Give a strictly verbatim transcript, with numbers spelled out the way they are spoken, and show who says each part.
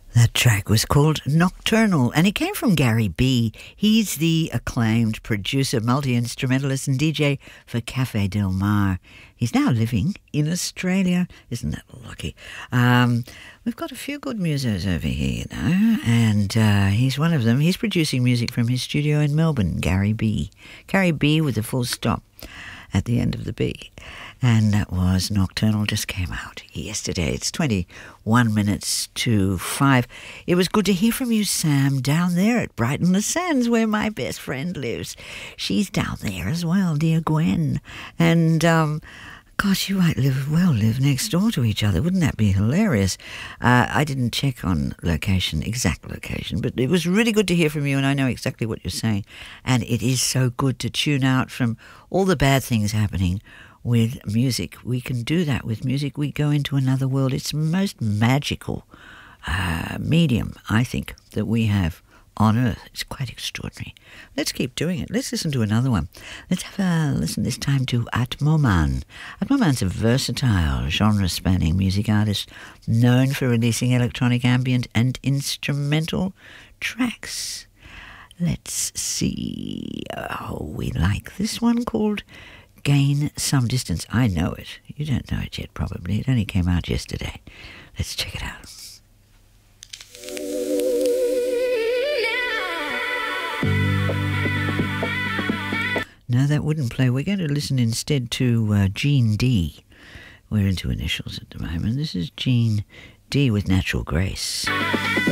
Speaker 1: That track was called Nocturnal, and it came from Gary B. He's the acclaimed producer, multi-instrumentalist and D J for Cafe Del Mar. He's now living in Australia. Isn't that lucky? Um, we've got a few good musos over here, you know, and uh, he's one of them. He's producing music from his studio in Melbourne, Gary B. Gary B with a full stop at the end of the B. And that was Nocturnal, just came out yesterday. It's twenty-one minutes to five. It was good to hear from you, Sam, down there at Brighton Le Sands, where my best friend lives. She's down there as well, dear Gwen. And, um, gosh, you might live, well, live next door to each other. Wouldn't that be hilarious? Uh, I didn't check on location, exact location, but it was really good to hear from you, and I know exactly what you're saying. And it is so good to tune out from all the bad things happening with music. We can do that with music. We go into another world. It's the most magical uh, medium, I think, that we have on earth. It's quite extraordinary. Let's keep doing it. Let's listen to another one. Let's have a listen this time to Atmoman. Atmoman's a versatile, genre-spanning music artist known for releasing electronic, ambient and instrumental tracks. Let's see. Oh, we like this one called Gain Some Distance. I know it. You don't know it yet, probably. It only came out yesterday. Let's check it out. No, that wouldn't play. We're going to listen instead to uh, Gene D. We're into initials at the moment. This is Gene D with Natural Grace.